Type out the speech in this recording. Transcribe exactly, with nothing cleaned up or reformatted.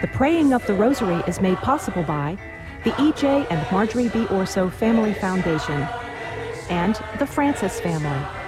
The praying of the Rosary is made possible by the E J and Marjorie B. Orso Family Foundation and the Francis family.